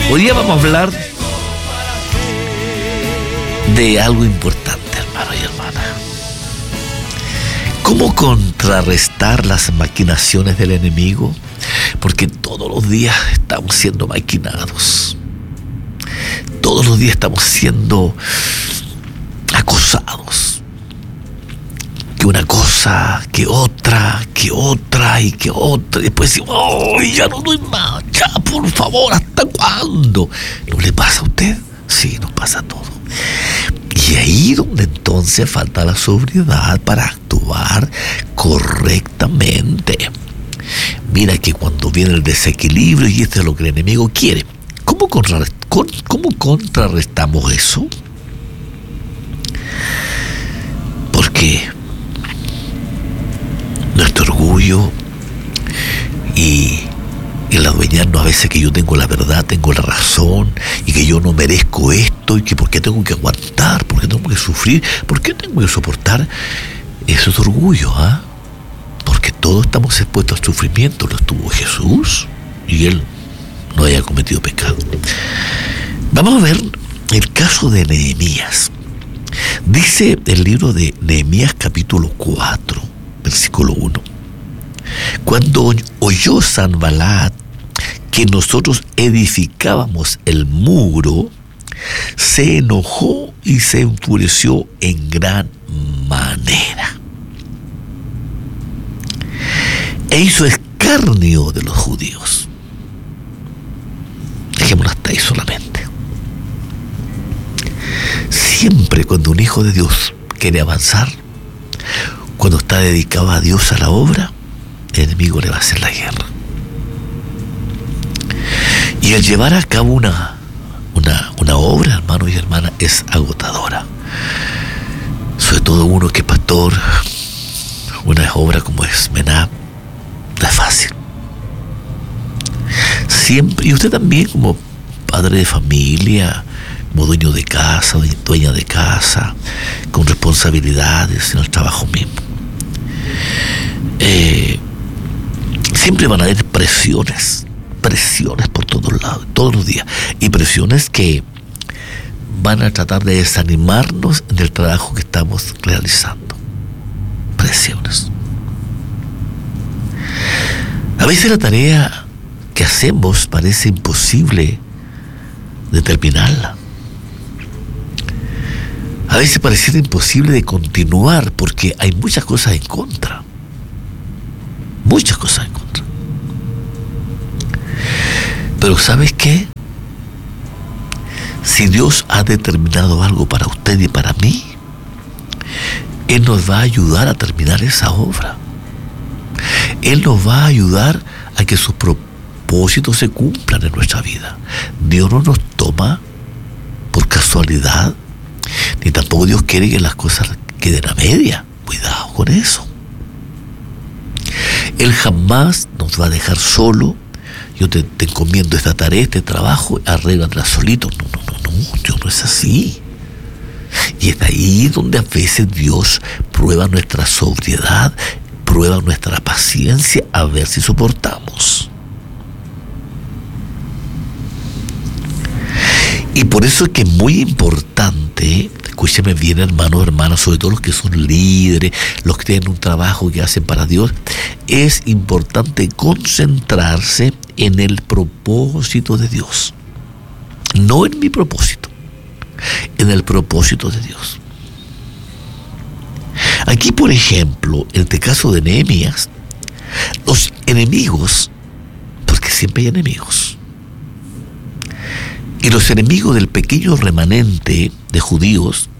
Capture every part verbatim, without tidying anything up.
Hoy día vamos a hablar de algo importante, hermano y hermana. ¿Cómo contrarrestar las maquinaciones del enemigo? Porque todos los días estamos siendo maquinados. Todos los días estamos siendo acosados. Que una cosa, que otra, que otra y que otra. Y después decimos, ¡oh, ya no doy más! ¡Ya, por favor! ¿Hasta cuándo? ¿No le pasa a usted? Sí, nos pasa a todos. Y ahí donde entonces falta la sobriedad para actuar correctamente. Mira que cuando viene el desequilibrio, y esto es lo que el enemigo quiere, ¿cómo, contrarrest- con, cómo contrarrestamos eso? Porque nuestro orgullo y el adueñarnos a veces que yo tengo la verdad, tengo la razón, y que yo no merezco esto, y que por qué tengo que aguantar, por qué tengo que sufrir, por qué tengo que soportar, eso es orgullo, ¿ah? ¿eh? Porque todos estamos expuestos al sufrimiento. Lo estuvo Jesús y Él no haya cometido pecado. Vamos a ver el caso de Nehemías. Dice el libro de Nehemías capítulo cuatro, versículo uno. Cuando oyó Sanbalat que nosotros edificábamos el muro, se enojó y se enfureció en gran manera. E hizo escarnio de los judíos. Dejémoslo hasta ahí solamente. Siempre cuando un hijo de Dios quiere avanzar, cuando está dedicado a Dios, a la obra, el enemigo le va a hacer la guerra. Y el llevar a cabo una, una, una obra, hermanos y hermanas, es agotadora. Sobre todo uno que es pastor, una obra como es Menab, no es fácil. Siempre, y usted también como padre de familia, como dueño de casa, dueña de casa, con responsabilidades en el trabajo mismo. Eh, siempre van a haber presiones, presiones por todos lados, todos los días, y presiones que van a tratar de desanimarnos en el trabajo que estamos realizando. Presiones. A veces la tarea que hacemos parece imposible de terminarla. A veces pareciera imposible de continuar porque hay muchas cosas en contra. Muchas cosas en contra. Pero ¿sabes qué? Si Dios ha determinado algo para usted y para mí, Él nos va a ayudar a terminar esa obra. Él nos va a ayudar a que sus propósitos se cumplan en nuestra vida. Dios no nos toma por casualidad, ni tampoco Dios quiere que las cosas queden a media. Cuidado con eso. Él jamás nos va a dejar solo. Yo te, te encomiendo esta tarea, este trabajo, arréglatela solito. No, no, no, no, Dios no es así. Y es ahí donde a veces Dios prueba nuestra sobriedad, prueba nuestra paciencia, a ver si soportamos. Y por eso es que es muy importante, escúcheme bien, hermanos, hermanas, sobre todo los que son líderes, los que tienen un trabajo que hacen para Dios, es importante concentrarse en el propósito de Dios. No en mi propósito, en el propósito de Dios. Aquí, por ejemplo, en este caso de Nehemías, los enemigos, porque siempre hay enemigos, y los enemigos del pequeño remanente de judíos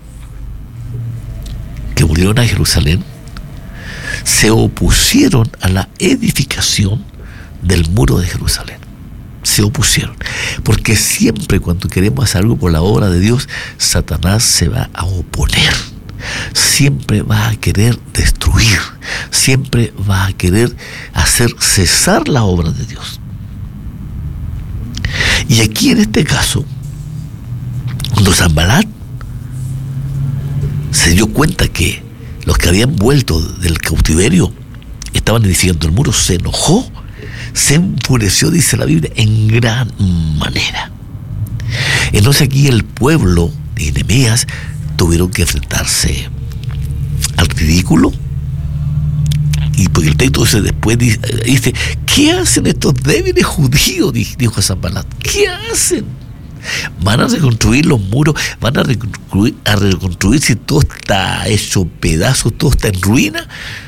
que volvieron a Jerusalén, se opusieron a la edificación del muro de Jerusalén. Se opusieron. Porque siempre cuando queremos hacer algo por la obra de Dios, Satanás se va a oponer. Siempre va a querer destruir. Siempre va a querer hacer cesar la obra de Dios. Y aquí en este caso, cuando Sanbalat se dio cuenta que los que habían vuelto del cautiverio estaban edificando el muro, se enojó, se enfureció, dice la Biblia, en gran manera. Entonces aquí el pueblo de Nehemías tuvieron que enfrentarse al ridículo. Y porque el texto dice, después dice, ¿qué hacen estos débiles judíos? Dijo Sanbalat. ¿Qué hacen? Van a reconstruir los muros, van a reconstruir, a reconstruir si todo está hecho pedazos, todo está en ruina.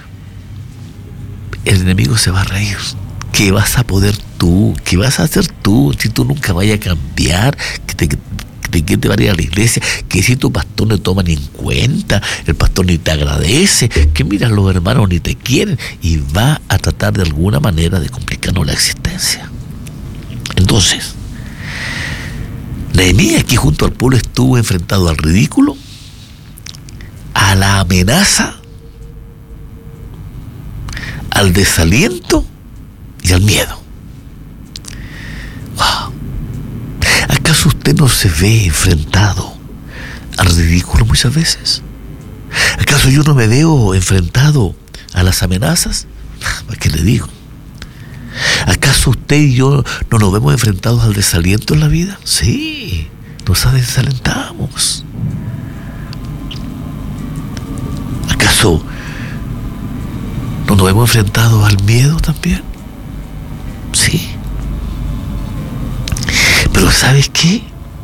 El enemigo se va a reír. ¿Qué vas a poder tú? ¿Qué vas a hacer tú si tú nunca vayas a cambiar? ¿Que te, ¿De qué te va a ir a la iglesia? Que si tu pastor no toma ni en cuenta, el pastor ni te agradece, que mira, los hermanos ni te quieren, y va a tratar de alguna manera de complicarnos la existencia. Entonces, Nehemías aquí junto al pueblo estuvo enfrentado al ridículo, a la amenaza, al desaliento y al miedo. Wow. ¿Acaso usted no se ve enfrentado al ridículo muchas veces? ¿Acaso yo no me veo enfrentado a las amenazas? ¿Para qué le digo? ¿Acaso usted y yo no nos vemos enfrentados al desaliento en la vida? Sí, nos desalentamos. ¿Acaso no nos vemos enfrentados al miedo también? Sí. Pero ¿sabes qué?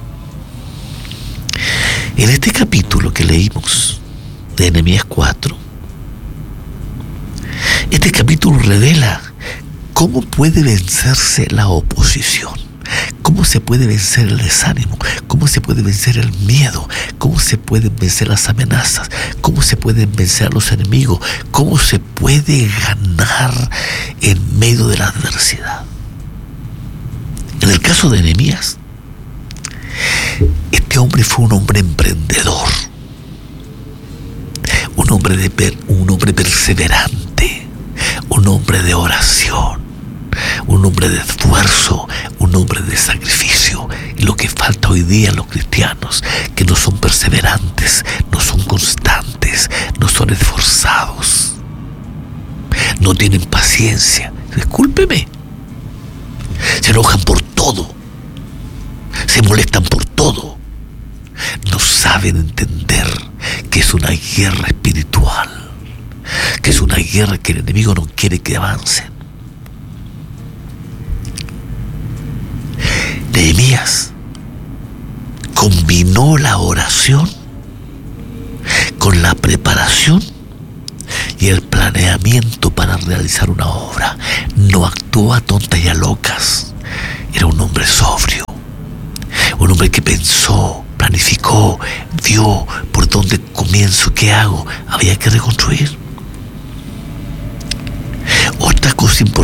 En este capítulo que leímos de Nehemías cuatro, este capítulo revela cómo puede vencerse la oposición, cómo se puede vencer el desánimo, cómo se puede vencer el miedo, cómo se pueden vencer las amenazas, cómo se pueden vencer a los enemigos, cómo se puede ganar en medio de la adversidad. En el caso de Nehemías, este hombre fue un hombre emprendedor, un hombre, de per, un hombre perseverante, un hombre de oración, un hombre de esfuerzo, un hombre de sacrificio. Y lo que falta hoy día a los cristianos, que no son perseverantes, no son constantes, no son esforzados, no tienen paciencia. Discúlpeme, se enojan por todo, se molestan por todo, no saben entender que es una guerra espiritual, que es una guerra que el enemigo no quiere que avancen. Nehemías combinó la oración con la preparación y el planeamiento para realizar una obra. No actuó a tontas y a locas. Era un hombre sobrio, un hombre que pensó, planificó, vio por dónde comienzo, qué hago. Había que reconstruir. Otra cosa importante